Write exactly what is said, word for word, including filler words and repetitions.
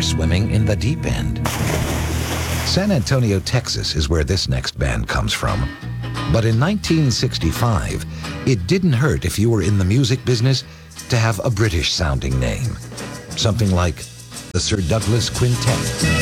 or swimming in the deep end. San Antonio, Texas is where this next band comes from. But in nineteen sixty-five, it didn't hurt if you were in the music business to have a British-sounding name. Something like the Sir Douglas Quintet.